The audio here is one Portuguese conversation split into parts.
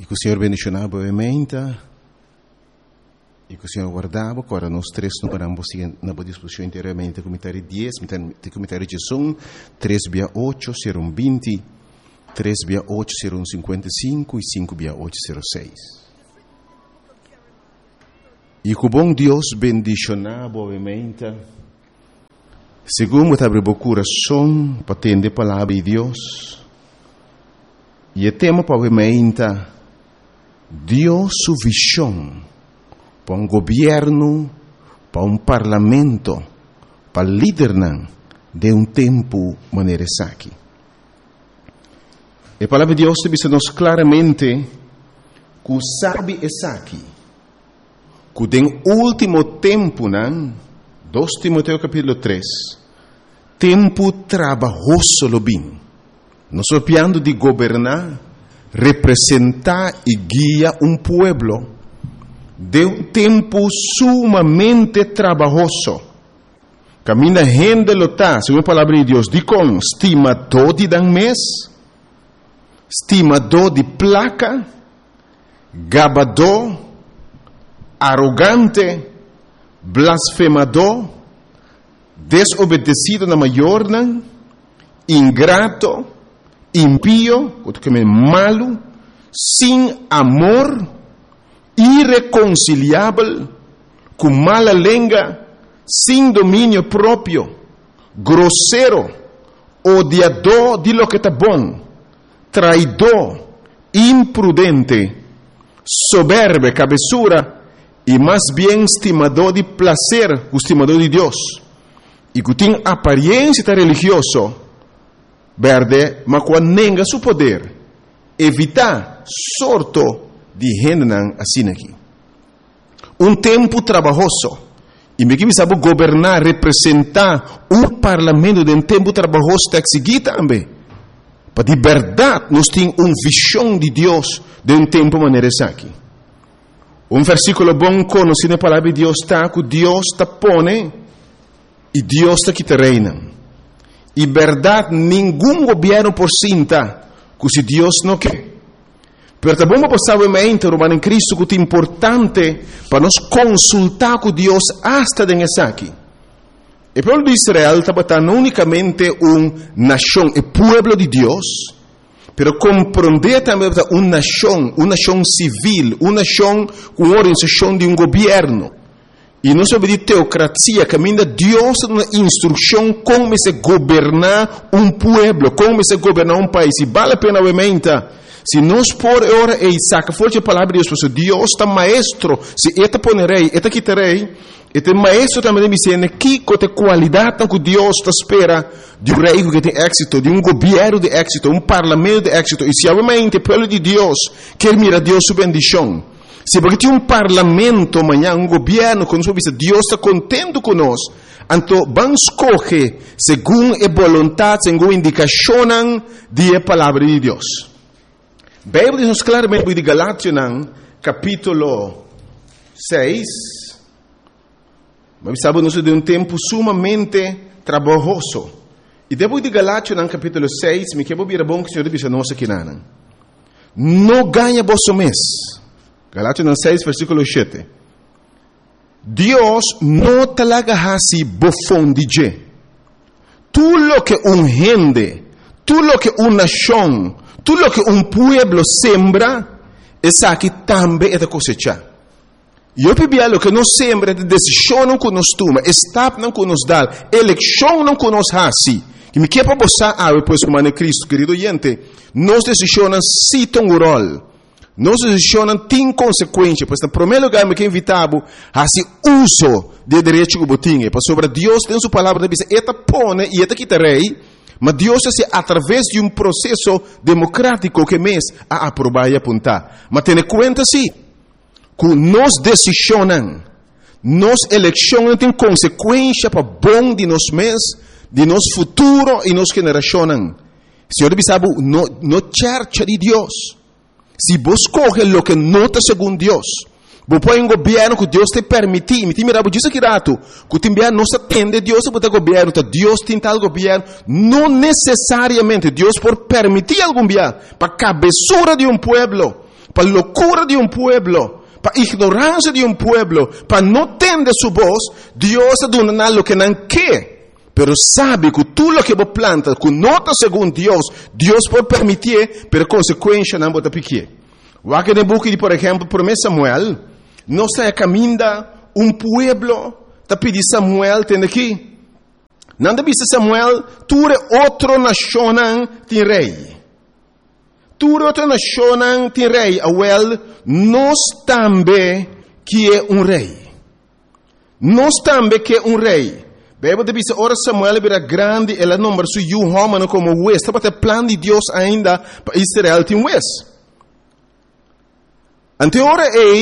que o Senhor bendicionava brevemente e que o Senhor guardava. Agora nós três não paramos na discussão inteiramente. Comentário 10, comentário de som, 3/8, 0:20, 3/8, 0:55 e 5/8, 0:6. E que o bom Deus bendicionava brevemente, segundo abre o coração para atender a palavra de Deus. E o tema provavelmente Deus sua visão para governo, para parlamento, para liderar de tempo maneira aqui. A palavra de Deus diz-nos claramente que o sabe aqui, que no último tempo, 2 Timoteo capítulo 3, tempo trabalhoso lo bem. Nós estamos falando de governar, representar e guiar pueblo de tempo sumamente trabalhoso. Camina gente lota, segundo a palavra de Deus, de com estimador de dan mês, estimador de placa, gabador, arrogante, blasfemador, desobedecido na maior, ingrato, impío, malo, sem amor, irreconciliável, com mala língua, sem domínio próprio, grosseiro, odiador de lo que está bom, traidor, imprudente, soberbo, cabeçura, e mais bem estimador de prazer, estimador de Deus, e que tem aparência religiosa, verde, mas com nenga seu poder, evitar sorto de gente assim aqui. Tempo trabalhoso, e me que sabe governar, representar parlamento de tempo trabalhoso está seguir também. Para de verdade, nós temos visão de Deus de tempo maneira aqui. Versículo bom conhecido na palavra de Deus está que Deus está pone e Deus está que te reina. E verdade, nenhum governo por cinta, que se Deus não quer. Pero também vamos passar Romano em Cristo que é importante para nós consultar com Deus hasta nessa aqui. O povo de Israel está não unicamente nação, o povo de Deus, pero compreender também uma nação civil, uma nação com organização de governo. E não sobre de teocracia, caminha Deus na instrução como se governar povo, como se governar país. E vale a pena, obviamente, se nós por hora e saca forte a palavra de Deus, Deus está maestro, se eta ponerei, eta quitarei, este maestro também me ensina que qualidade que Deus está espera de rei que tem êxito, de governo de êxito, parlamento de êxito. E se obviamente o povo de Deus quer mirar Deus sua bendição, se porque tem parlamento amanhã, governo, quando Deus está contente conosco, então vamos escolher segundo a vontade, segundo a indicação da palavra de Deus. A Bíblia diz claramente de Galátias, capítulo 6, mas sabemos de tempo sumamente trabalhoso. E depois de Galátias, capítulo 6, me quero vir a bom que o Senhor diz a nós aqui, não ganha vosso mês. Galátias 6, versículo 7. Deus não talaga hasi bofon DJ. Tudo lo que gente, tudo lo que nação, tudo lo que pueblo sembra, essa aqui também é da cosecha. E eu pedi lo que nós sembra, de decisão não que nós toma, estado não que nós dá, eleição não que nós hasi. Que me quer para você, depois do Mano Cristo, querido gente, nós decisões se tem um rol. Nossa decisão tem consequência, pois no primeiro lugar me quer invitar a se uso de direito que botinha, para sobre Deus tem sua palavra, diz, eta pone e eta quitarei, mas Deus é através de processo democrático que mês a aprovar e apontar. Mas tenha conta sim, que nós decisões, nós eleições tem consequência para bom de nós mês, de nosso futuro e nossa geração. Senhor sabe, no church de Deus. Se vos coge lo que nota segundo Deus, vos põe governo que Deus te permite, me mira, vos diz aqui rato, que te envia não se atende Deus a botar governo, Deus tem tal governo, não necessariamente Deus por permitir algum dia para cabeçura de pueblo, para loucura de pueblo, para ignorancia de pueblo, para no tener su voz, Dios está dando lo que no quiere. Pero sabe que tú lo que vos plantas, que nota según Dios puede permitir, pero consecuencia no te pique. Aqui no book de, por exemplo, 1 Samuel, não está caminhando pueblo, está pedindo Samuel, tem aqui. Não deve ser Samuel, tu é outra nação, tem rei. Tu é outra nação, tem rei. Awel, nós também que é rei. Nós também que é rei. Bíblia deve ser, ora Samuel era grande, ela número su homem como West. Está para o plano de Deus ainda para Israel tem West. Ante ora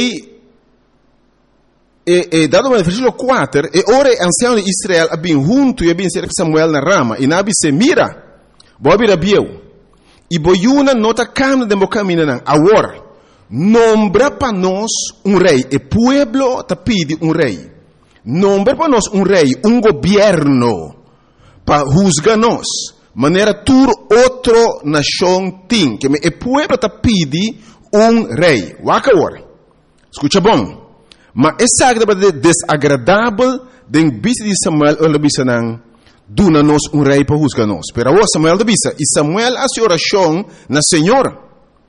dado no versículo 4, ora ancião de Israel abin junto e abin ser Samuel na rama, e nabi se mira, bobi rabieu, e boiuna nota camna de mocamina nan, agora, nombra para nós rei, e pueblo te pide rei, nombra para nós rei, governo, para juzgar nós, maneira tur outro nação tem, que e pueblo te pide rei. Waka agora. Escuta bom. Mas essa é desagradável den bisa de Samuel ou bisa nang duna nos rei para juzgar nos. Pero agora Samuel bisa. E Samuel hace oração na Senhor.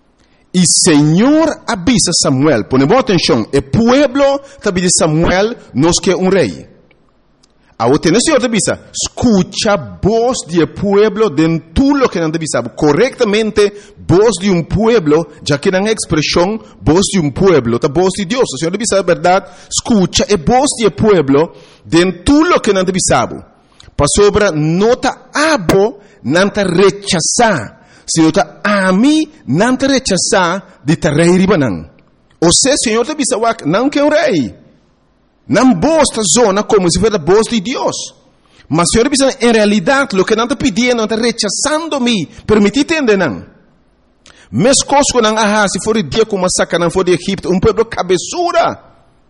E Senhor avisa Samuel. Ponemos atenção. E pueblo tabi de Samuel nos que rei. Agora tem o Senhor avisa. Escucha voz de pueblo dentro lo que não deve saber. Correctamente, voz de pueblo, já que não é expressão, voz de pueblo, a voz de Deus. O Senhor deve saber a verdade. Escucha a voz de pueblo dentro lo que não deve saber. Para sobre nota abo, não te rechazar. Se nota ami, não te rechazar de te rei ribanan. Ou seja, o Senhor deve saber, não que rei. Não bosta zona como se fosse a voz de Deus. Mas Senhor, em realidade, o que não está pedindo, não está rechazando-me. Permitir entender, não. Mas coisas que não há, se for dia como a saca, não for de Egipto, povo cabeçura.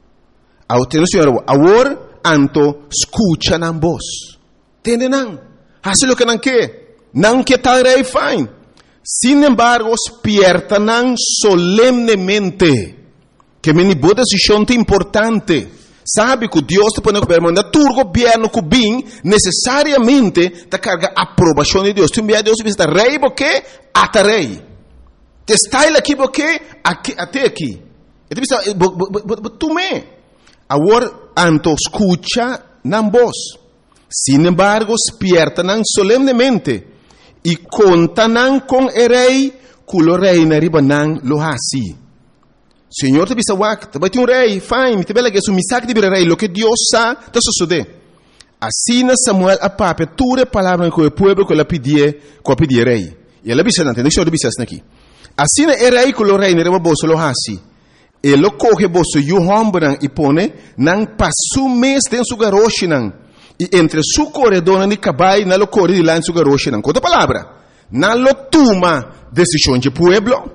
Ao ter o Senhor, agora, anto, escucha na voz. Entende, não? Faz o que não quer. Não quer tal rei, fine. Sin embargo, despierta não solemnemente. Que me boa decisão importante. Sabe que Deus te põe no governo, mas tu governo que bem, necessariamente, te carga a aprovação de Deus. Tu envia Deus e diz, rei, porque até rei. Te está ele aqui, porque até aqui. E tu diz, tu me. Agora, anto, escucha na voz. Sin embargo, despierta não solemnemente. E conta não com o rei, que o rei na riba não lo assim. Senhor te bisa wak, te vai ter rei, fine, te bela que é misak de rei, lo que Deus sa, te sucede. Assim Samuel a pape, ture palavra com o povo que ela pedia rei. E ela bisa nante, deixa eu bisa aqui. Assim é rei que o rei ne reba bolso lo hasi. E lo coge bolso yu hombran e pone nang pasu mês den su garoshi nang. E entre su corredor ni cabai na lo corre de lá em su garoshi nang. Outra palavra, na lo toma decisão de pueblo.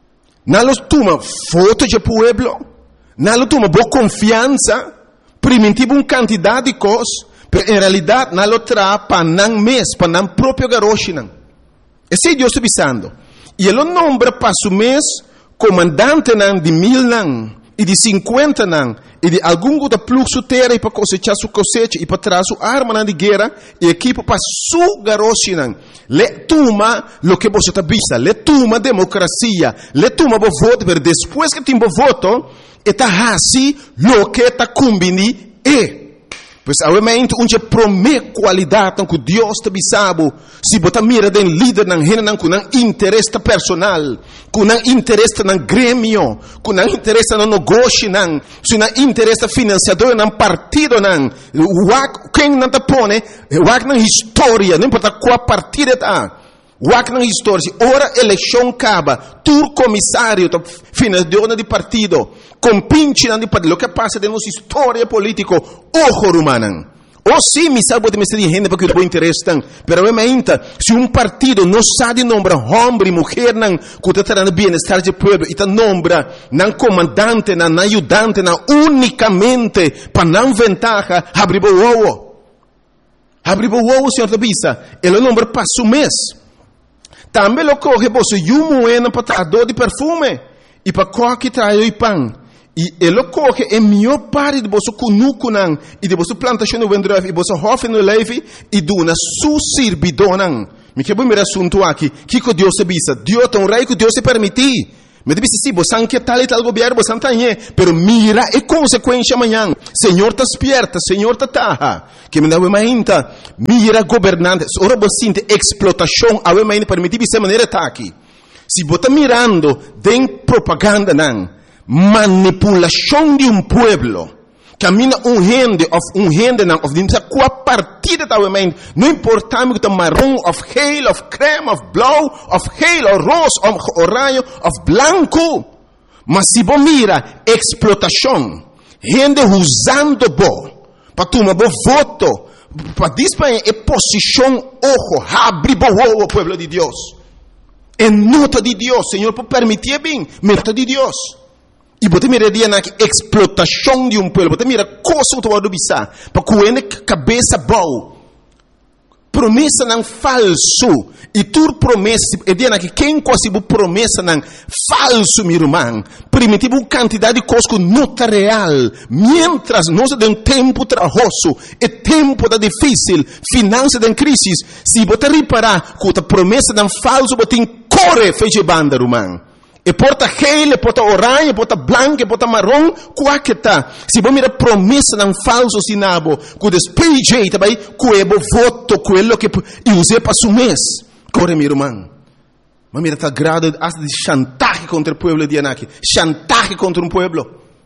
Não toma foto de pueblo, não toma boa confiança, primitivo quantidade de coisas, mas em realidade não traz para não mês, para não próprio garoche não. Esse é Deus está avisando. E ele nombra para o mês comandante não de 1000 não, e de 50 não, e de algum outro fluxo terra para cosechar sua cosecha e para trazer sua arma não de guerra e equipa para sua garoche não. Le toma lo que você está vista, le toma democracia, le toma o voto, mas depois que tem o voto, está assim lo que está combinando é. Pois obviamente onde promete qualidade que Deus te bisabo, se botar mira den líder não rena não com interesse personal, com interesse no grêmio, com interesse no negócio não, se não interesse financiador não partido não, quem não te põe, na história, não importa qual partido está. Wak na história, ora eleição acaba, tu comissário, financiador de partido, compinche de partido, o que passa de nossa história política, ojo humano. Ou sim, me sabe de me gente porque o interesse tem, pero realmente, se partido não sabe nombrar homem e mulher não, que está trazendo bem-estar de povo, e está nombra não comandante, não ajudante, não unicamente para não ventaja, abrir o ovo. Abrir o ovo, senhor da bisa, ele nombra passo mês. Também lo coge você e moeda para dor de perfume. e para coque trai o pão. E ele coque é melhor parte de você cunucunan e de você plantação no vendref e você hofe no leve e duna su sirbidonan. Me que bom me assunto aqui. Que Deus se bisa? Deus tão rei que Deus se permitir. Me disse sim, você quer tal e tal governo, você não tem, pero mira é consequência amanhã. Senhor tá esperta, Senhor tá taha. Que me dá uma ainda, mira governantes, ora você sente explotação, a uma ainda permitir dessa maneira tá aqui. Se você tá mirando, tem propaganda não. Manipulação de pueblo. Camina gente não, of qual partida tá o meio. Não importa que tá marrom, of geel, of creme, of blau, of geel, of rosa, of orange, of blanco. Mas se você mira explotação, gente usando para tomar voto, para disparar a posição, ojo, abre o pueblo de Deus. É nota de Deus, Senhor, por permitir bem, nota de Deus. E você mira na explotação de pueblo, você mira coisa que você bisa, para que cabeça boa. Promessa não falso. E tu promessa, é dia que quem quase promessa não falso, meu irmão. Primitivo quantidade de coisas que não está real. Mientras nós de tempo trabalhoso, é tempo da difícil, finança da crise. Se você reparar que a promessa não falso, você corre feche banda, irmão. E porta gel, porta orange, porta branco, porta marrom, qual que tá? Se você mira promessa não falso sinabo, que despeje também, que é voto, quello que use para su mês. Corre, meu irmão. Mas mira, tá grado de chantaje contra o pueblo de Anaki. Chantaje contra um pueblo.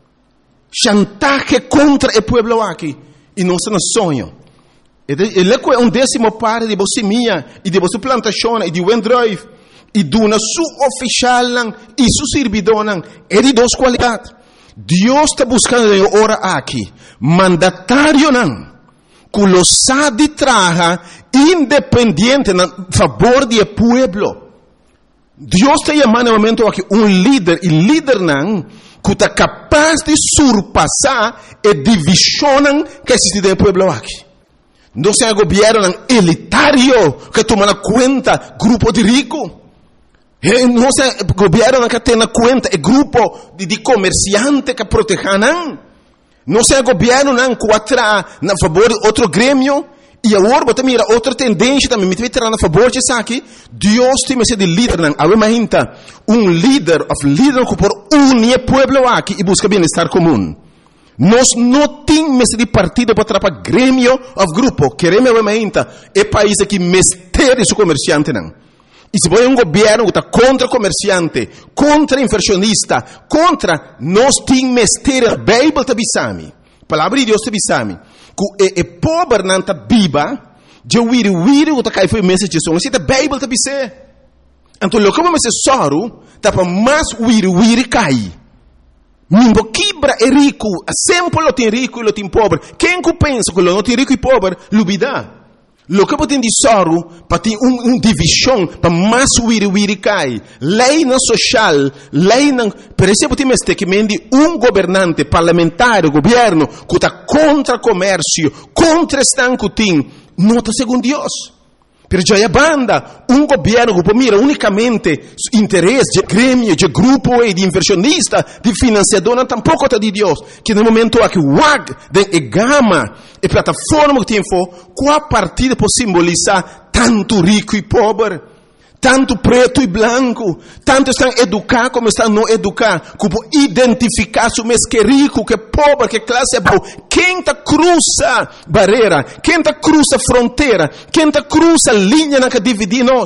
Chantaje contra o pueblo aqui. E não se sonho. Ele é um décimo parte de você minha, e de você plantação, e de Wendrive. E duna su oficial e su servidor é de duas qualidades. Deus está buscando agora aqui mandatário que lo sabe traja independente a favor do pueblo. Deus está chamando no momento aqui líder, e líder que está capaz de surpassar a divisão que existe no pueblo aqui. Não é um governo elitário que toma conta grupo de ricos. Não é o governo que tem na conta, é grupo de comerciantes que protegem. Não é o governo que atrai a favor de outro grêmio. E agora você mira outra tendência também, me vai a favor de isso aqui. Deus tem que ser de líder. Agora líder que por unir o povo aqui e busca bem-estar comum. Nós não temos de partido para atrapalhar grêmio ou grupo. Queremos é país que mistério seu comerciante. E se você é um governo que está contra comerciante, contra inversionista, contra, nós temos mistério, a Bíblia está bisami. A palavra de Deus está bisami. Que é pobre não está viva, de wiri que está caindo foi mensagem de som. Se a Bíblia está bisami. Então, o que vamos ser soro, está para mais wiri cai. Nimbo quebra é rico, sempre lo tem rico e lo tem pobre. Quem que pensa que lo não tem rico e pobre, lubida. Lo que pode soro para ter divisão para mais wiri cai. Lei não social, lei não. Por exemplo, tem que mendi governante parlamentar, governo que está contra comércio, contra estanco tem, não está segundo Deus. Pero já é banda, governo que mira unicamente interesse de grêmio, de grupo e de inversionista, de financiador, não tampouco está de Deus. Que no momento aqui, de gama, e plataforma que tem qual partida pode simbolizar tanto rico e pobre, tanto preto e branco, tanto estão educados como estão não educados, como identificar se mês que é rico, que é pobre, que classe é boa. Quem está cruza barreira, quem está cruza fronteira, quem está cruza linha que divide nós.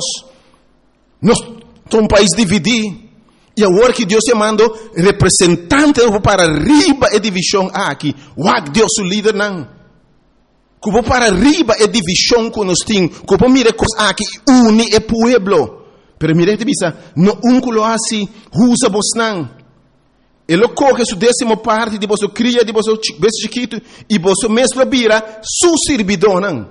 Nós somos um país dividido. E agora que Deus chamando representante para arriba a divisão aqui, Deus o líder não. Como para arriba é divisão que nós temos. Como mira coisas aqui une o pueblo. Pero mira te bisa, no que lo assim, usa vos não. Ele coge sua décima parte de vosso cria, de vosso bebê chiquito, e vosso mesmo vira su servidor não.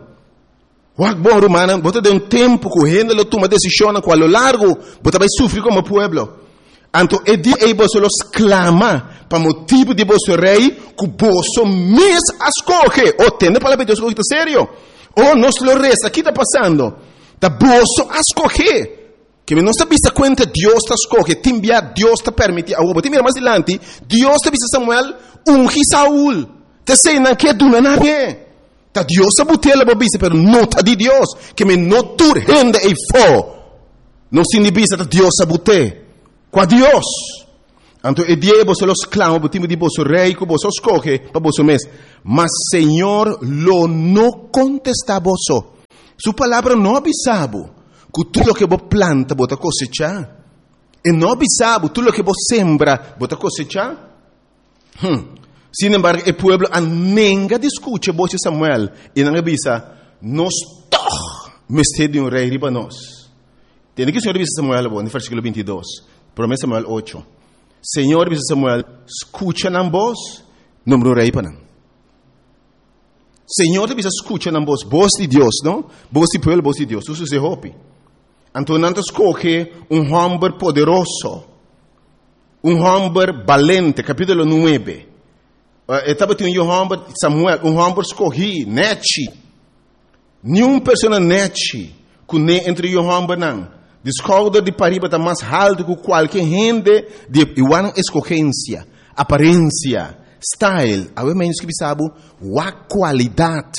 Bom romano, você tem tempo correndo, ele toma decisão com a lo largo, você vai sofrer como pueblo. Então, é dia que você clama para motivo de você rei, que você mesmo escolhe. Ou tem a palavra de Deus que está sério. Ou nós lo resta, o que está passando? Está você escolhe. Que me não está vista conta Deus está escolhe, timbia Deus está permite. Agora, te mira mais adiante, Deus está vista Samuel, ungi Saul. Te sei não que duna nada. Ta Deus está botela babisa, pero não está de Deus. Que me não tur rende e fo. Não se inibisa ta Deus está bote. Qua Deus. Anto e die vos los clamo, botimo di vos rei, que vos escolhe, para vos mes. Mas Senhor lo não contesta vos. Su palavra não avisabo. Que tudo que você planta, você cosechar. E não avisado, tudo que você sembra, você cosechar. Sin embargo, o povo nunca discute você Samuel. E não avisa, nós todos mestre de rei riba nós. Tem que o Senhor avisa Samuel, no versículo 22. Promessa Samuel 8. Senhor avisa Samuel, escucha na voz, número rei para não. Senhor avisa, escucha na voz de Deus, não? Voz de povo, voz de Deus. Isso se hope. Então, não escolhe homem poderoso, homem valente, capítulo 9. Estava tendo homem, Samuel, homem escolhi, nete. Nenhuma pessoa nete, que nem entre homem não. Descobre de pariba está mais alto que qualquer gente de igual escolhência, aparência, style. A menos que sabe, a qualidade.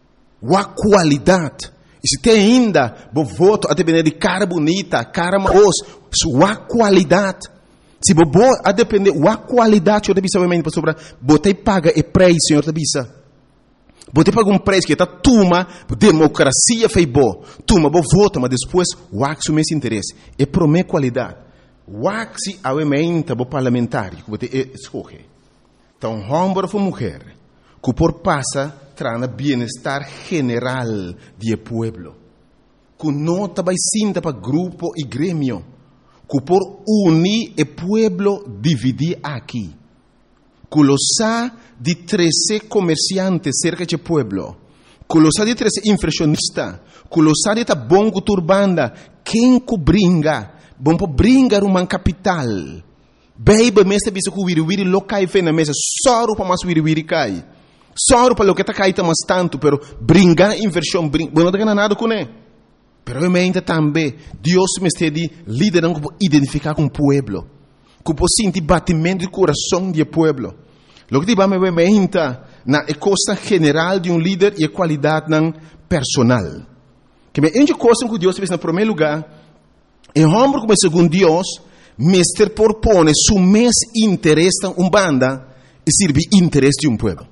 E se tem ainda, vou voto a depender de cara bonita, cara maos, sua qualidade. Se vou a depender da qualidade, eu deve saber sobre, botei paga e preço, senhor deve botei paga preço que está tuma, democracia fez boa, tuma, vou voto, mas depois, o meu interesse, é para minha qualidade. O se a emenda, vou parlamentar, que botei escolher. Então, homem ou mulher, que por passa, trana bienestar general do pueblo. Que não vai sinta para grupo e grêmio. Que por unir o pueblo dividir aqui. Que lo sa de 13 comerciantes cerca do pueblo. Que lo sa de 13 inflacionistas. Que lo sa de ta bom turbanda. Quem que bringa? Bom para bringar uma capital. Baby, mestre visto que o wiri locai fe na mesa. Só para mais wiri cai. Só para o que está caindo mais tanto, pero brincar inversão, não tem nada com ele. Pero eu também, Deus me está liderando para identificar com o povo, para sentir batimento de coração do povo. O que vamos ver na coisa general de líder e a qualidade personal. Que é uma coisa que Deus fez no primeiro lugar, é homem como segundo Deus, mestre propõe seu mais interesse em banda e servir interesse de um povo.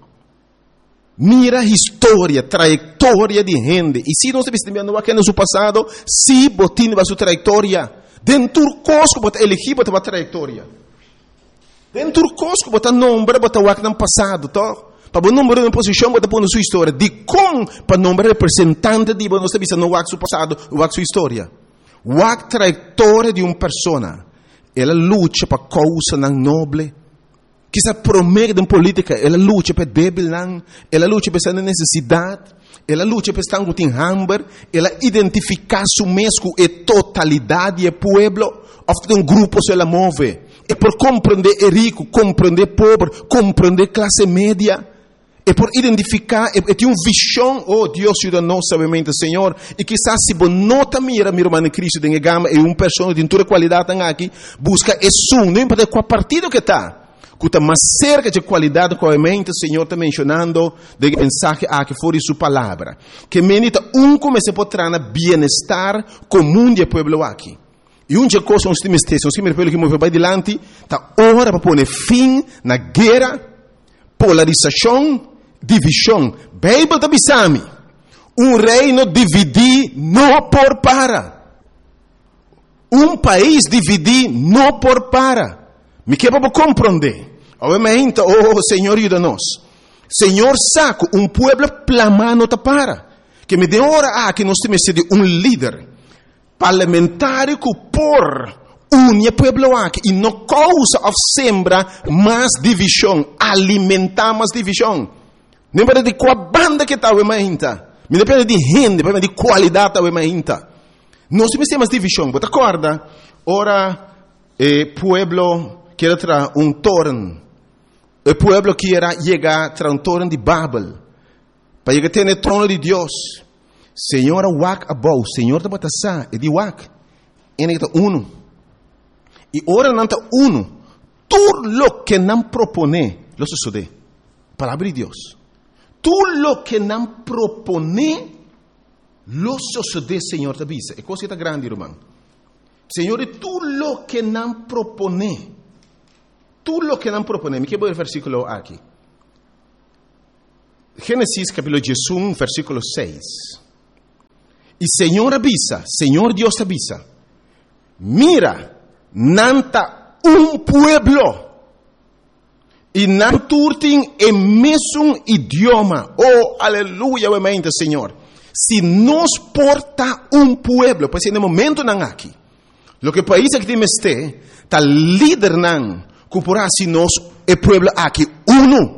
Mira a história, trajetória de gente. E se não se vendo aqui no seu passado, se botin a sua trajetória, dentro do cosco, bota elegir, bota a trajetória. Dentro do cosco, bota nome, bota o que no passado, tá? Para o número de posição, bota a sua história. De como, para o nome representante de você vista no seu passado, o sua história. O trajetória de uma pessoa. Ela luta para causa nobre. Que se promete em política, ela luta para débil, ela luta para essa necessidade, ela luta para estar com hambre, ela identifica su mesmo e totalidade do povo, ofta um grupo se ela move, é por compreender o rico, compreender o pobre, compreender a classe média, é por identificar, é ter uma visão, oh Deus ajuda nós, sabemente, Senhor, e quizás se você não mira, meu irmão Cristo, tem gama, é uma pessoa de toda qualidade aqui, busca isso, não importa qual partido que está, que está mais cerca de qualidade que o Senhor está mencionando de mensagem que for de sua palavra. Que menita comece a trazer bem-estar comum do povo aqui. E uma coisa, uns times que move para adiante, está hora para pôr fim na guerra, polarização, divisão. Bíblia da Bisami. Reino dividir não por para. País dividir não por para. Me quebra para compreender. Obviamente, oh Senhor, ajuda-nos. Senhor, saco, povo plamano ta para. Que me dê hora que nós temos de líder parlamentar que por unir povo aqui e não causa of sembra mais divisão, alimentar mais divisão. Não depende de qual banda que está, me depende de gente, depende de qualidade está. Nós temos mais divisão. Você acorda? Ora, povo quer trazer torno. O povo quer chegar a torno de Babel. Para chegar a ter o trono de Deus. Senhor, wak abou. Senhor, está batendo e de wak. en está uno. Y ahora no está uno. Todo lo que nos propone, lo sucede. Palabra de Dios. Todo lo que nos propone, lo sucede, Señor, te avisa. Es cosa grande, hermano. Señor, todo lo que nos propone. Todo lo que nos propone. Me quiero ver el versículo aquí. Génesis capítulo 11, versículo 6. Y Señor avisa, Señor Dios avisa. Mira, nanta un pueblo. Y nanturtin en mesmo idioma. Oh, aleluya, obviamente, Señor. Si nos porta un pueblo, pues en el momento nan aquí, lo que país aquí me esté, tal líder nan, cupora si nos el pueblo aquí, uno.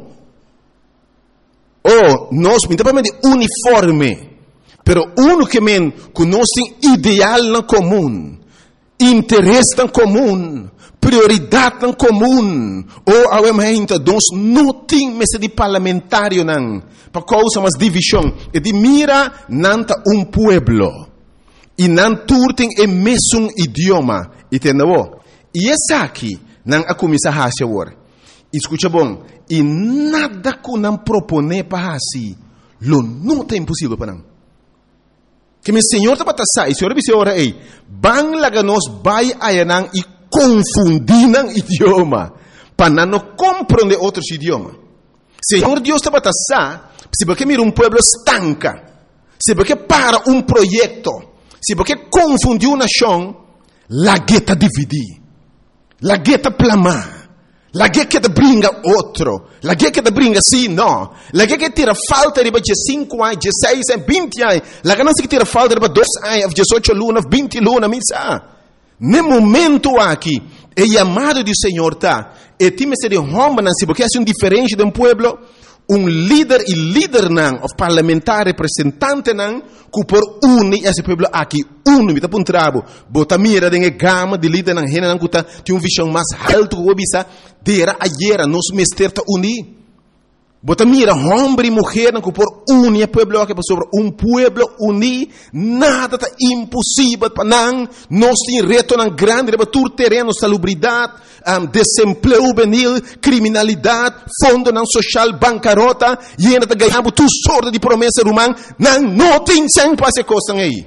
Oh, nos, minta uniforme, pero uno que men conoce ideal en común, interés en común, prioridade em comum, ou obviamente nós não temos de parlamentário não, para causa mais divisão, e de mira nanta pueblo, e não turtem o mesmo idioma, entendeu? E essa aqui, não a começar a fazer agora. Escuta bom, e nada que não propõe para assim, não é impossível para não. Que meu Senhor está para passar, e o Senhor disse agora, ei, bang laga nós vai ayanang e confundindo idioma, para não compreender outros idiomas. Senhor Deus está para passar, se você mira pueblo estanca, se você para projeto, se você confundir uma nação, la gueta dividir, la gueta plamar. La guerra que brinca outro. La guerra que brinca sim, não. La guerra que tira falta de 5 anos, 16 anos, 20 anos. La guerra que tira falta de 2 anos, 18 lunas, 20 lunas, misa. No momento aqui, é chamado do Senhor, tá? E time se de homem, se porque é diferente de pueblo, líder e líder não, o parlamentar representante não, que por unir esse pueblo aqui, me tá para trabo, bota mira de gama de líder não, rena não que tem visão mais alto que o bisa, dera ayer, nos mester tá unir. Bota mira, homem e mulher não que por unir pueblo aqui, sobre pueblo unir, nada tá impossível para não, nós tem reto não grande, para tur terreno, salubridade, desemprego juvenil, criminalidade, fundo não social, bancarrota, e ainda tá ganhando tu sorte de promessa humana, não tem sem passe coisa aí.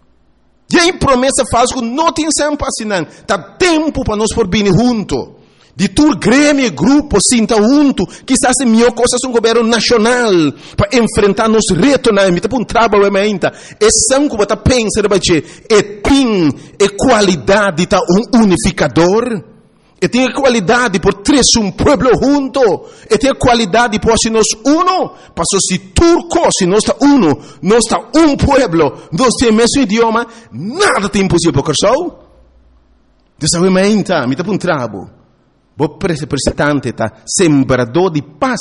E aí promessa falsa que não tem sem passe não, tá tempo para nós por vir junto. De tur grêmio, grupo, sinta junto, quizás é melhor coisa um governo nacional para enfrentar nos retos na emita para trabalho ementa. É sangue para pensar bache, tem qualidade tá unificador. E tem qualidade por três pueblo junto. E tem qualidade por se nós uno, passo se turco, se nós está uno, nós está pueblo, nós tem mesmo idioma, nada tem impossível para o Dessa ementa, emita para trabalho. O representante tá sembrador de paz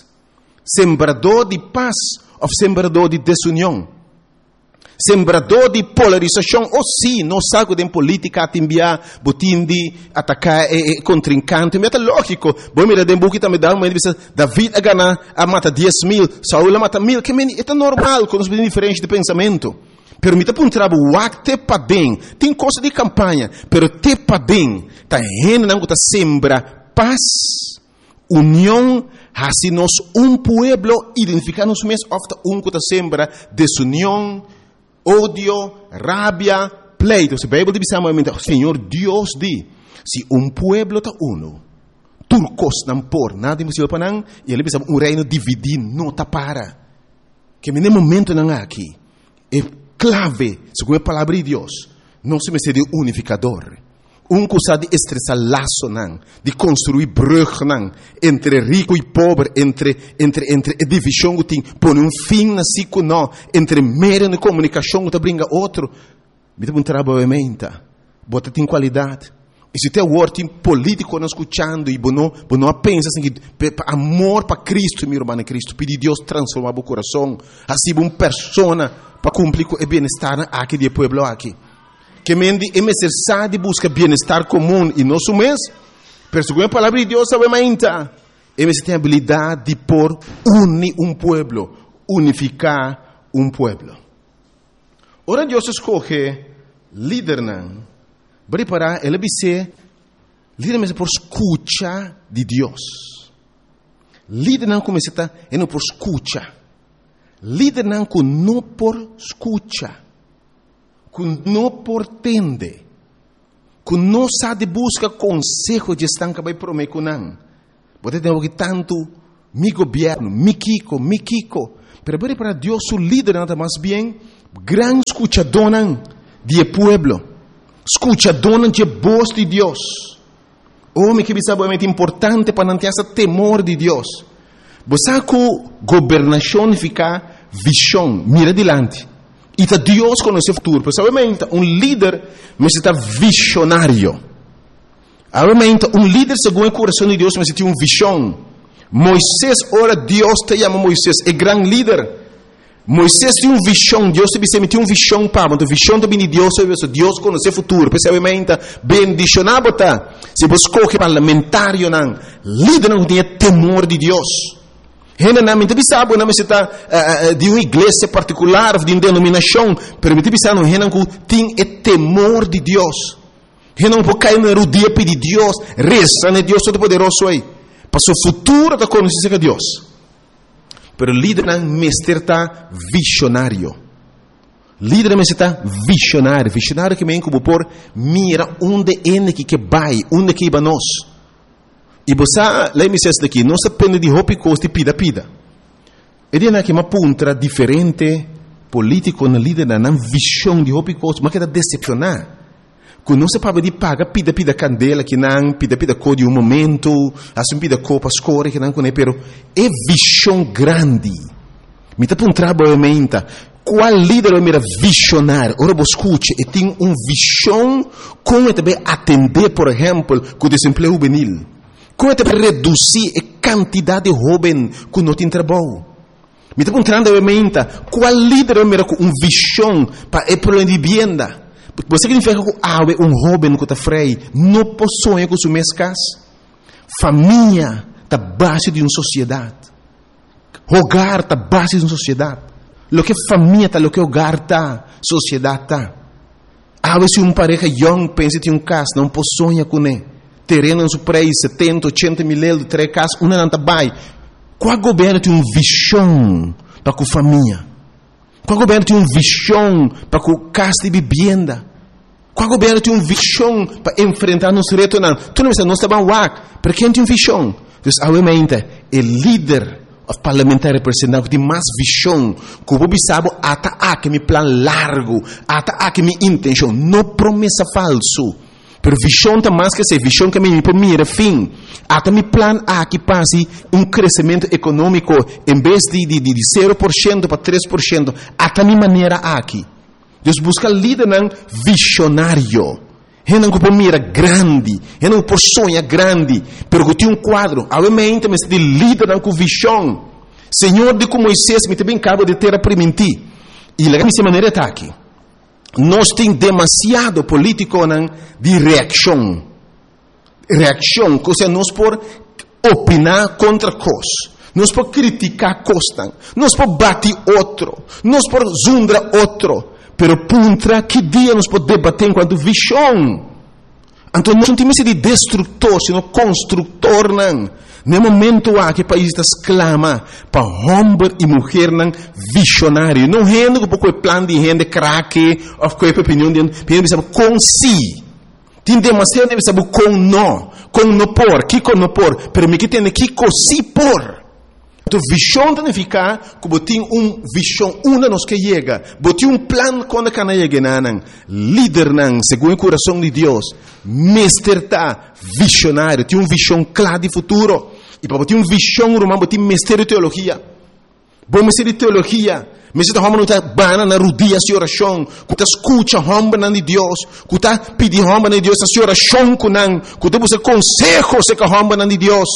ou sembrador de desunião, sembrador de polarização, ou sim, não sabe de política a enviar, botim de atacar contrincante, mas é lógico, bom mira de buki também dá uma David a ganhar a mata 10,000, Saúl a mata 1,000, que é normal, com os diferentes de pensamento. Permita para trabalho, o acte para bem, tem coisa de campanha, pero te para bem, tá rena não tá sembra paz, união, assim nós pueblo identificar-nos mesmo, ofta que tá sembra desunião, ódio, rabia, pleito. Se a Bíblia diz o Senhor Deus diz, se pueblo tá uno, turcos não por nada impossível para não, e ele diz reino dividido não tá para, que no momento não aqui é clave, segundo a palavra de Deus, não se me de unificador. Que sabe de estressar laço, não, de construir brug, não, entre rico e pobre, entre divisão que tem, pôr fim na ciclo, não, entre meio de comunicação que brinca outro, me dá trabalho ementa, bota tem qualidade. E se tem word político não escutando e não pensa assim que amor para Cristo, meu irmão Cristo, pedir Deus transformar o coração, assim uma persona para cumprir o bem-estar aqui do pueblo aqui. Que mendi é necessário buscar bem-estar comum e não mês, pero segundo a palavra de Deus, obviamente, é necessário a habilidade de por unir pueblo, unificar pueblo. Ora Deus escolhe líder não, Preparar, ele dice, líder mesmo por escucha de Deus. Líder não começa a é por escucha. Líder não por escucha. Não por tende. Não sabe busca consejo de estanca vai prometer com não. Você tem que tanto mi governo, mi Kiko. Pero para Deus o líder nada mais bem gran escuchador de pueblo. Escuchador de voz de Deus. Homem que sabe é importante para não ter esse temor de Deus. Você que governação fica visão, mira adiante. E Deus conhece o futuro. Porque líder necessita visionário. Obviamente, líder segundo o coração de Deus necessita visão. Moisés, ora Deus te chama Moisés, é grande líder. Moisés tinha visão, Deus te tinha visão para, então visão também de Deus, Deus conhece o futuro. Obviamente, bendicionado tá. Se você escolhe parlamentário, líder não tem temor de Deus. Generalmente, sabe, não necessita de uma igreja particular, de uma denominação, permite pensar no que tem temor de Deus. Não pode cair na rodia pedir Deus, reza, né? Deus todo-poderoso aí. Para o futuro da conhecer de Deus. Pero líder não necessita visionário. Líder necessita visionário. Visionário que vem como por mira onde é que vai, onde que vai nós. E você, lá me diz daqui, não se depende de roupa e costa e pida. Ele é que uma ponta diferente político na líder não visão de roupa e costa, mas que está decepcionar. Quando não se pode de paga pida candela que não pida cor de um momento, assim pida cor para escolher que não conhece, pero é visão grande. Me está para um trabalho qual líder é mira visionário? Ora você escute, e tem visão como também atender, por exemplo, com o desemprego juvenil. Como reduzir a quantidade de jovens que não tem trabalho? Me está perguntando, obviamente, qual líder é com visão para o problema de vivienda? Você significa que jovem que está freio, não possui com suas casas? Família está base de uma sociedade. Hogar está base de uma sociedade. Lo que família está, lo que hogar está, sociedade está. Se uma pareja young pensa em casa, não possui com ele. Terreno em seu preço, 70, 80 mil euros, 3 casas, uma não está bem. Qual governo tem uma visão para a família? Qual governo tem uma visão para a casa de vivenda? Qual governo tem uma visão para enfrentar nos retos? Tu não está bem, para quem tem uma visão? Então, obviamente, o líder parlamentar representante tem mais visão, que o povo sabe, até meu plano largo, até minha intenção, não promessa falso. Pero visão está mais que ser visão que me mira fim. Até meu plano aqui passe crescimento econômico em vez de 0% para 3%. Até minha maneira aqui. Deus busca líder visionário. Não que por mira grande, não por sonha grande, pero que tem quadro. Obviamente, mas de líder com visão. Senhor de como Moisés me também acaba de ter a permitir. E lá minha maneira está aqui. Nós temos demasiado político de reação. Reação, ou seja, nós por opinar contra coisas. Nós por criticar coisas. Nós por bater outro. Nós por zundar outro. Pero puntra, que dia nós por debater enquanto visão? Então, nós não temos de destrutor, sino construtor. No momento que o país exclama para homem e mulher visionário. Não rende com o plano de rende craque, ou com a opinião de com si. Tem demasiado de saber com não por, que com não por, pero me que tem que com si por. Então, visão tem que ficar como tem visão, uma nos que chega, tem plano quando que não chega, líder, segundo o coração de Deus, mestre tá visionário, tem visão clara de futuro, e para ter visão, romano, tem mestre de teologia, bom mestre de teologia, mestre de homem não está bana na rodia de oração, que está escuta homem de Deus, que está pedindo homem de Deus a oração com não, que está buscando consejo se que homem de Deus,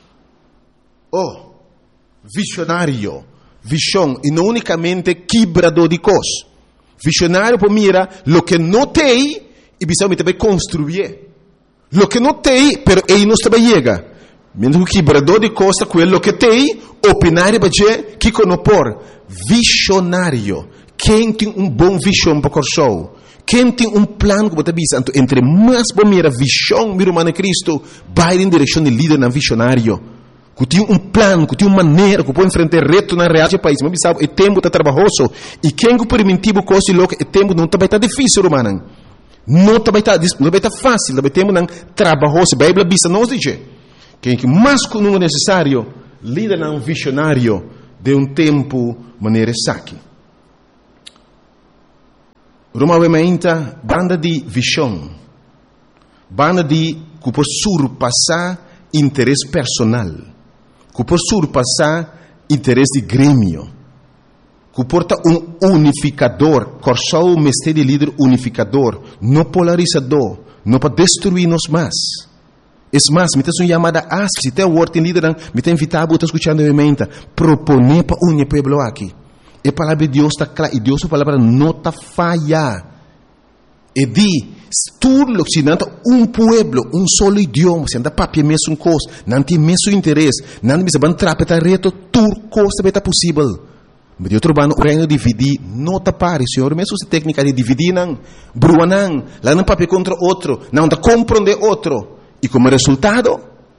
visionário, visão, e não unicamente quebrador de coisas. Visionário para mira lo que não tem e precisamos também construir. Lo que não tem, pero ele não também chega. Mesmo que quebrador de coisas, aquilo que tem, opinar para dizer que não por. Visionário, quem tem bom visão para o coração, Quem tem plan que você visa, entre mais bom mira visão, mira humana Cristo, vai em direção de líder na visionário. Que tem plan, que tem maneira, que pode enfrentar reto na realidade do país. Mas sabe, é tempo tá trabalhoso. E quem que permitiu coisa louca, é tempo não vai estar difícil, romano. Não vai estar fácil, vai tempo não trabalhoso. A Bíblia bisa nós diz, quem que mais que não é necessário, líder na visionário de tempo maneira saque. Roma vementa banda de visão, banda de que por surpassar interesse personal, que por surpassar interesse de grêmio, que porta unificador, corsal o mestre de líder unificador, não polarizador, não para destruir-nos mais. É mais, me tem uma chamada asp, se tem o word em líder, me tem invitado a escutar vementa, proponer para unir pueblo aqui. A palavra de Deus está clara, e Deus a palavra não está falha. E di, tudo se não está pueblo, solo idioma, se não está papel mesmo coisa, não tem mesmo interesse, não tem mesmo trapetar reto, tudo coisa vai estar possível. Mas eu trabalho no reino de dividir, não está pare, senhor, mesmo essa técnica de dividir, não, brua não, lá não papel contra outro, não está compreender outro. E como resultado,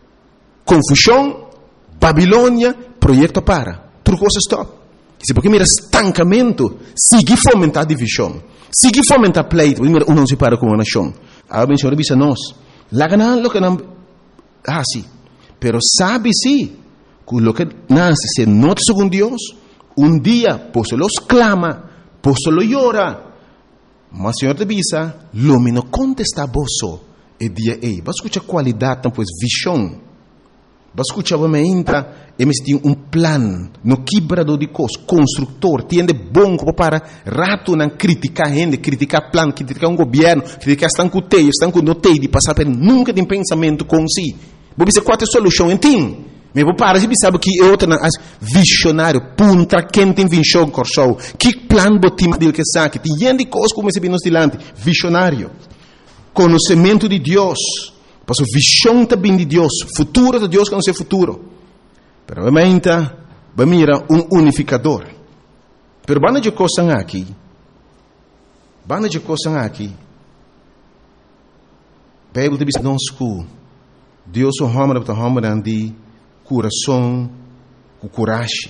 confusão, Babilônia, projeto para, tudo coisa stop. Se porque mira estancamento, sigue fomentar divisão, sigue fomentar pleito, mira não se para com uma nação. A bem senhor bisa nós, lá ganan lo que não, sim, pero sabe sim, que lo que nasce se nota segundo Deus, dia por solo clama, por solo llora, mas senhor te bisa, lo me no contesta boso, e dia vas escuchar qualidade, pues visão. Vas escuchar, me entra, e me tem plan, no quebrador de coisas, construtor, tiende bom para rato não criticar gente, criticar plan, criticar governo, criticar estão com teio, estão com notei de passar por nunca tem pensamento com si. Vou dizer qual é a solução, entende? Mas vou parar, se sabe que é outra visionário, punta, quem tem visão, corsou, que plan botim dele que sabe, tem gente de coisas como esse bem nos dilante, visionário, conhecimento de Deus. Porque a visão também de Deus, futuro de Deus que não é futuro. Pero realmente, vai mira unificador. Pero banda de coisas aqui, Bíblia diz nós que Deus é um homem de coração, com coragem.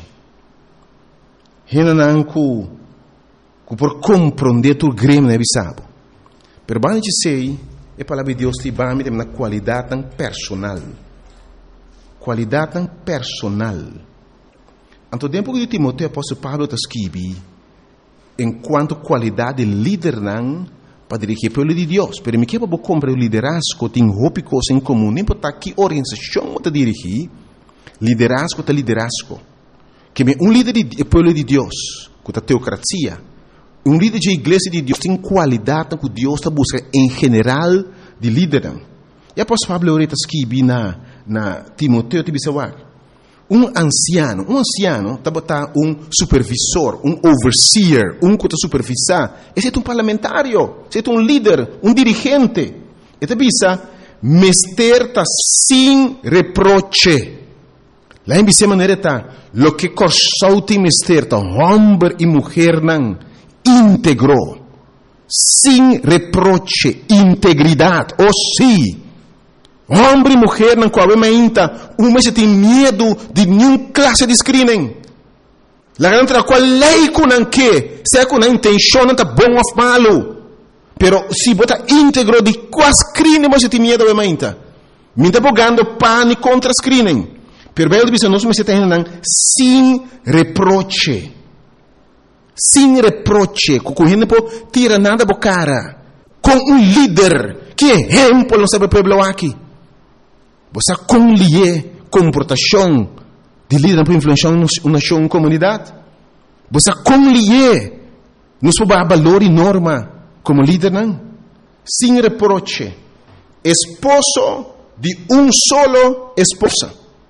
Renan que por compreender tu grêmio não é sabe. Pero banda de sei a palavra de Deus te vai me na qualidade tão personal. Qualidade tão personal. Anto tempo que Timoteo apóstolo Paulo está escrevendo, enquanto qualidade de líder não para dirigir o povo de Deus. Pero me quebra comprar o liderazgo tem roupa coisa em comum. Nem importa que organização você dirigir, liderazgo é liderazgo. Que líder do povo de Deus, com a teocracia, líder de igreja de Deus tem qualidade que Deus está buscando em geral de líder. E após Pablo Oreta escreve na Timoteo te bisawak. Anciano está botar supervisor, overseer, que está supervisar. Esse é parlamentário, esse é líder, dirigente. E te bisa, mester está sem reproche. Lá em bisa maneira está, lo que corsou tem mester está, homem e mulher não, íntegro, sem reproche, integridade, sim. Homem e mulher não qual se tem medo de nenhuma classe de screening. La garanta qual lei com não que, se com a intenção não está bom ou malo. Pero se bota íntegro de qual screening você tem medo de mainta. Me está bogando pânico contra screening. Pero bem diz nós me tem sem reproche. Sem reproche, com a gente não tira nada da cara. Com líder que exemplo não sabe o povo aqui. Você conlier comportação de líder para influenciar uma nação, uma comunidade. Você conlier nos valor e norma como líder não. Sem reproche. Esposo de solo esposa.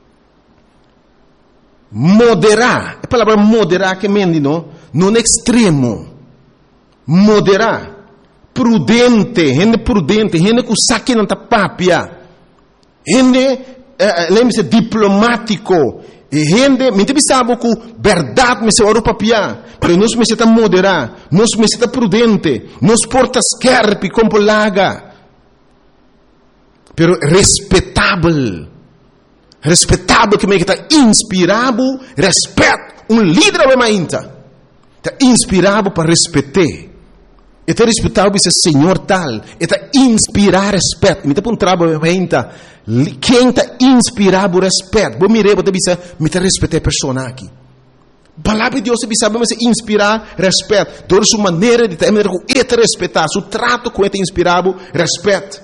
Moderar. A palavra moderar que mendi não é extremo. Moderar. Prudente. Gente que saque não está papia. Lembre-se, diplomático, E gente, me sabe que verdade me se ora papia, pero nós me se tá moderar, nós me se tá prudente, nós porta scarpe como laga, pero respeitável que me está inspirado, respeito, líder é mainta, está inspirado para respeitar. Está respeitado esse senhor tal, está inspirar respeito. Me está um trabalho ainda. Quem está inspirado respeito? Vou mirar, vou dizer, me está respeitar a pessoa aqui. Palavra de Deus sabe me inspirar respeito. Toda sua maneira de ter respeitar, seu trato com ele inspirado respeito.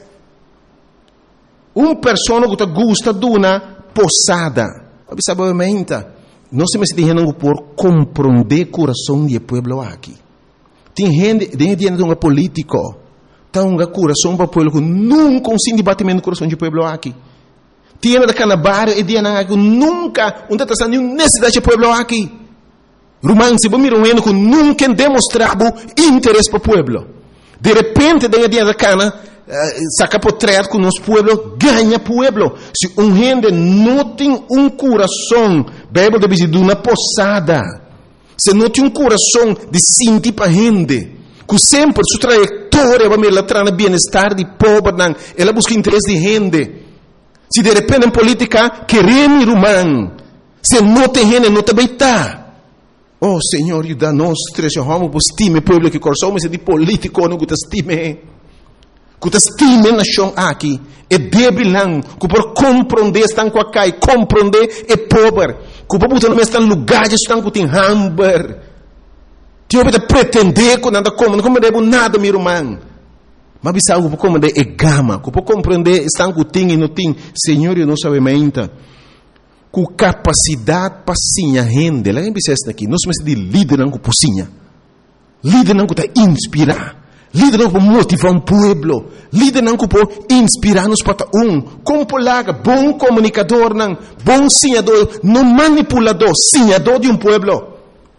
Pessoa que gosta de uma posada, sabe ainda? Não se me está por compreender o coração do povo aqui. Tem gente um político, tem um coração para o povo que nunca consegue debatimento no coração do povo aqui. Tem da canabar e dia que nunca não está nenhuma necessidade do povo aqui. Romano se vamos mirar que nunca demonstrava interesse para o povo. De repente, dia da cana saca portrait com nosso povo, ganha povo. Se gente não tem coração, Bíblia deve dizer de uma posada. Se não tem coração de sentir para a gente, que sempre sua trajetória vai me levar no bem-estar de pobre, ela busca interesse de gente. Se de repente em política queremos romano, se não tem gente, não tem beita. Oh Senhor, ajuda-nos, trechamos, estime o povo que coração, mas de político não te estime. Que te estime a nação aqui, é débil não, que por compreender estão com a cai, compreender é pobre. Que o povo não está em lugares que estão com hamburger. Tio pode pretender que nada como, não compreende nada, meu irmão. Mas bisa o povo compreender é gama, que o povo compreender estão com e não tem. Senhor, eu não sabe ainda. Com capacidade para sinha rende, lá em Bissés aqui, nós somos de líder não com pocinha. Líder não que está inspirar. Líder não para motivar povo. Líder não para inspirar-nos para como polaga, bom comunicador, não, bom sinhador, não manipulador, sinhador de povo.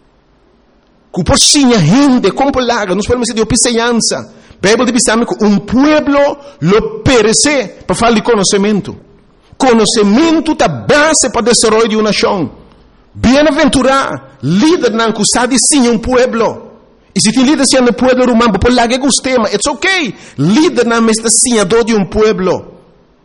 Que por sinha rende, como polaga, nós podemos dizer de opicenhança. Bíblia diz que povo lo perece para falar de conhecimento. Conhecimento é a base para o desenvolvimento de uma nação. Bem-aventurado, líder não que sabe sim povo. E se tem líder sendo povo romano, por lá que gostema, it's okay. Líder não é senhador de povo.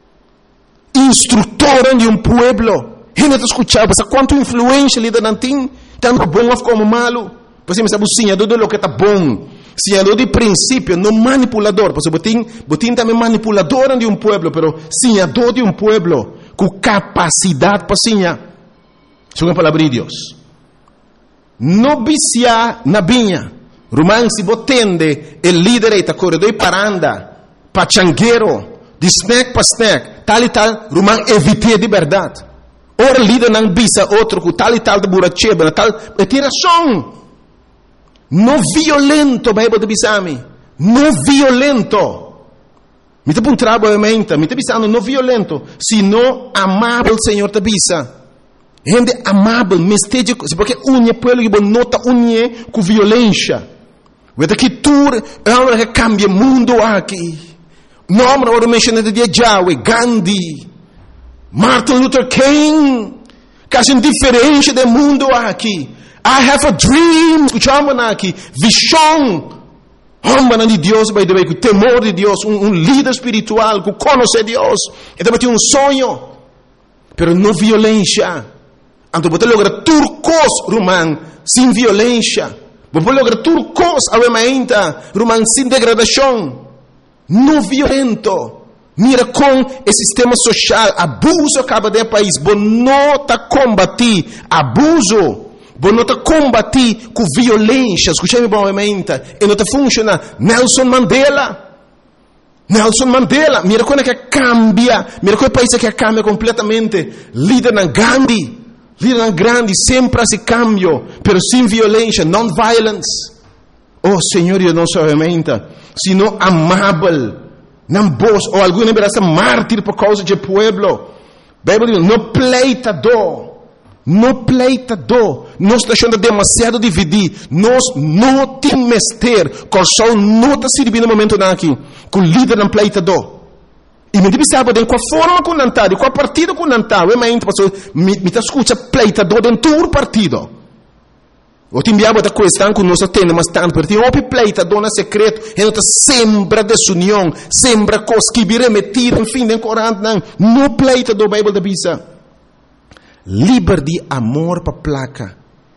Instrutor de povo. Gente está escutando, quanto influência líder não tem, tanto bom como malo. Você me sabe o senhador de lo que está bom. Senhador de princípio, não manipulador. Porque botim também manipulador de povo, mas senhador de povo, com capacidade para senhar. Isso é a palavra de Deus. Não viciar na vinha. Romano se botende el líder está corredor paranda, pachangueiro, de snack para snack, tal e tal, Romano evite de verdade. Ora líder não bisa outro com tal e tal de buracheba, tal, é tiração. Não violento, Bíblia de bisami. Não violento. Me te puntrabo a mente, me te bisando não violento, sino amável, Senhor te bisa. Gente amável, mesteja, porque unha pueblo que nota unha com violência. Vede que tur é uma que cambia o mundo aqui. Nome agora mencionado de Yahweh, Gandhi, Martin Luther King, quase indiferente do mundo aqui. I have a dream, escuchamos aqui, visão. Homem de Deus, by the way, com temor de Deus, líder espiritual, que conhece Deus, e também tem sonho, pero não violência. Então, você logra turcos, romano, sem violência. Você logra turcos, ainda, romano, sem degradação. Não violento. Mira com o sistema social, abuso acaba de país. Você não está combatir abuso. Você não está combatir com violência. Escute-me bem, e não está funcionando. Nelson Mandela, mira como é que cambia. Mira como é o país que cambia completamente. Líder na Gandhi. Líder grande, sempre se cambio, pero sem violência, non-violence. Oh, Senhor, eu não somente, sino amável, não vos, ou alguma vez mártir por causa de povo. Bíblia diz, não pleitador, nós deixamos demasiado dividir, nós não temos mestre, coração não está servindo no momento aqui, com líder não pleitador. E me sabe de qual forma com nantar, de qual partido com nantar. Eu me escuta pleitador dentro do partido. O te enviava da questão com nós tendo mas tanto partido. O pleitador na secreto, e não sembra desunião, sembra coisas que virem metido, enfim, de corante, não pleitador Bíblia da bisa. Liberdade, amor para placa.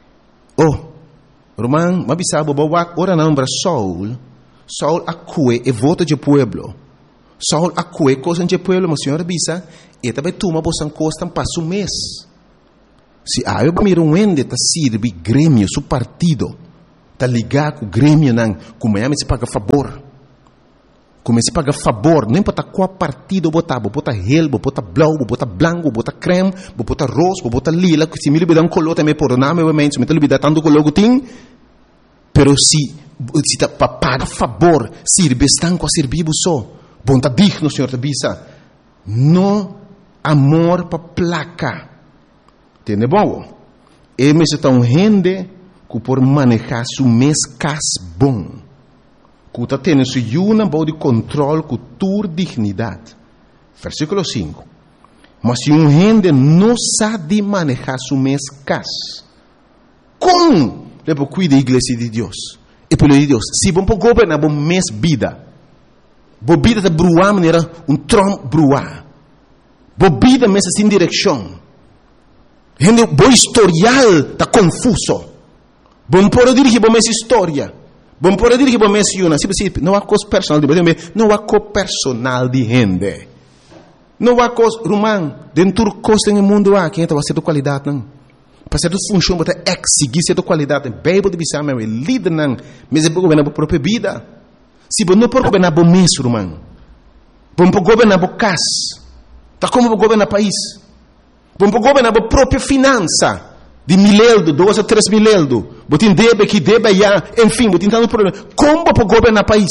Román, mas sabe, ora não para Saul acue e vota de pueblo. Saul acue coisa de pueblo, mas senhora bisa, e também toma bosan costan passo mês. Se eu miro ende tá sirve grêmio, su partido, tá ligar com o grêmio não, como é se paga favor. Como se paga favor, não importa qual partido botar relbo, botar blau, botar branco, botar creme, botar rosa, botar lila, que se me libera color também por nome, obviamente, se me libera tanto color que tem, pero se tá para pagar favor, sirve estão com a servir só. Bom, tá digno, senhor, tá bisa. No amor para placa. Entende bom? E me está gente que por manejar su mês cas bom. Que está tendo su yuna bom de controle com tua dignidade. Versículo 5. Mas se gente não sabe manejar su mês cas, como le pode cuidar da igreja de Deus? E pelo de Deus, se bom para governar bom mês vida. Bobida da bruar maneira Trump bruar. Bobida mesa sem direção. Gente, bom historial tá confuso. Bom por dirigir bom mesa história. Bom por dirigir bom mesa yuna. Não há coisa personal de não há coisa personal de gente. Não há coisa romano. Dentro coisa no mundo há quem vai ser de qualidade não. Para ser de função para exigir ser de qualidade. Bíblia de bisam é líder não. Mas é para governar a própria vida. Se você não pode governar o mês, irmão, você pode governar o casa, tá como você governar o país, você pode governar a própria finança, de 1.000 euros, 2 a 3 mil euros, você tem débito que deve já, enfim, você tem tanto problema. Como você pode governar o país?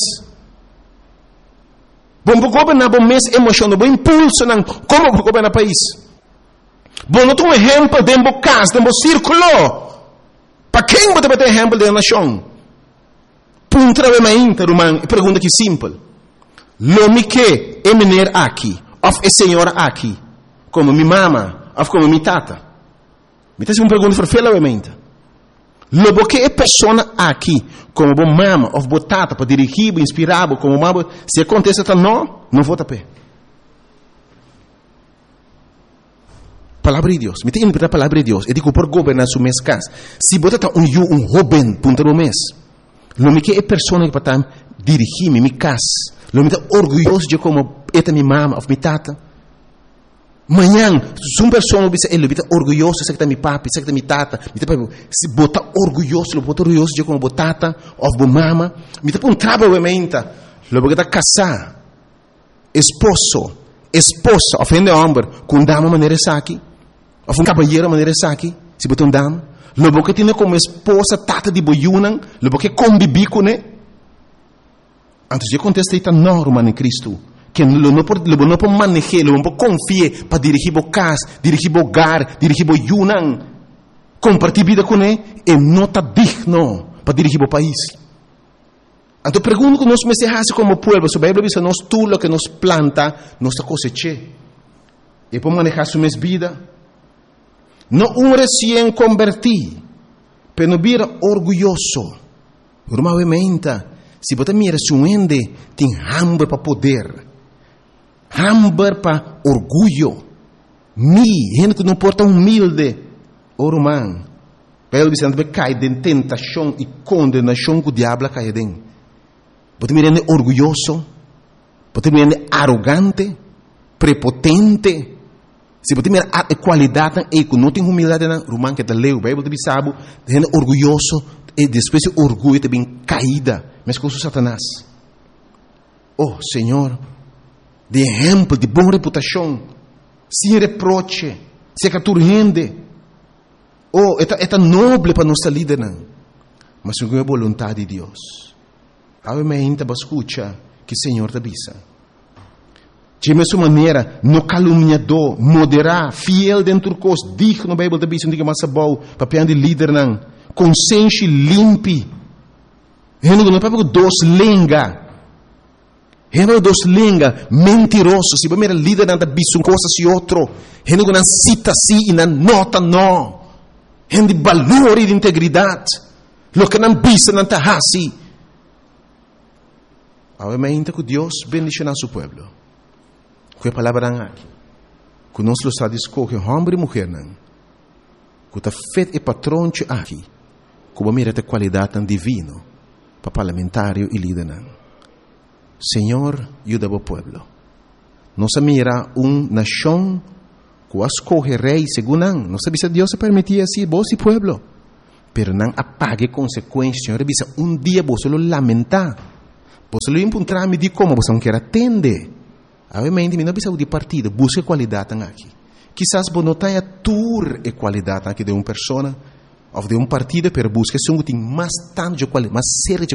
Você pode governar o mês emocional, o impulso, não. Como você pode governar o país? Você não tem um exemplo dentro do casa, dentro do círculo. Para quem você tem exemplo da nação? Punta é inter, irmão, pergunta que simples. Lo que é menino aqui, ou é senhora aqui, como minha mama, ou como minha tata. Me tem uma pergunta ferfelamente. Lo que é pessoa aqui, como minha mama, ou minha tata, para dirigir, inspirar, como mama, se acontece, não vou tapar. Palavra de Deus. Me tem a palavra de Deus. Eu digo por governar su mês casa. Se você está um jovem, punta no mês. Lo que é pessoa que para dirigir minha casa. Lo que é orgulhoso de como é minha mama ou minha tata. Manhã, se uma pessoa ele está orgulhoso de que minha papi, de que minha tata, se botar orgulhoso de como minha tata ou minha mama, me está um trabalho obviamente. Lo que está casar, esposa, ofende homem, com dama maneira aqui, ou um cabalheiro maneira aqui, se botar um dama. Lo que tem como esposa, tata de boiunan, lo que convive com ele. Antes de contestar, não, irmão em Cristo. Que não pode manejar, não pode confiar para dirigir o casa, dirigir o hogar, dirigir o boiunan. Compartilhar vida com ele, e não está digno para dirigir o país. Então, pergunto que nós mensajes como povo, se a Bíblia diz, nós tudo o que nos planta, nós cosecha. E para manejar sua vida. Não um recém convertido, mas não vira orgulhoso. Normalmente, se você mira se um ende, tem hambre para poder, hambre para orgulho. Gente que não porta humilde, irmão, pelo que cai de tentação e condenação que o diabo cai dentro. Você mira orgulhoso, você mira arrogante, prepotente. Se você mirar a qualidade e que não tem humildade na irmão que está lendo a Bíblia de Bissabo, gente orgulhoso e depois o orgulho também caída, mas com o Satanás. Oh, Senhor, de exemplo, de boa reputação, sem reproche, sem caturrende. Oh, é nobre para nossa líder, mas não é a vontade de Deus. Obviamente, você escuta que o Senhor te avisa. De mesma maneira, no caluniador, moderar, fiel dentro do curso, digo na Bíblia da Bíblia, diga mais bom, papel de líder não, consciência limpe, não é para dois lenga, Heno dos linga mentiroso, se você líder nanda bisun coisas e outro, heno não cita si e não nota não, heno de valor e de integridade, lo que não bisa não tahasi. Obviamente que Deus bendicionar seu povo, com a palavra aqui, que nós lo sabe escolher homem e mulher não, que está feito e patrão aqui, que vai mirar a qualidade tão divino para parlamentário e líder não. Senhor, ajuda o povo. Nós mira nação que escolhe rei segundo não sabe se Deus se permitia assim, vos e povo. Pero não apague consequências. Senhor, dia você lo lamentar. Você lo encontrar me de como você não quer atender. Obviamente, não precisa de partido, busque qualidade aqui. Quizás você não tenha tour e qualidade aqui de uma pessoa ou de um partido, pero busque um que tem mais tanto de qualidade, mais sério de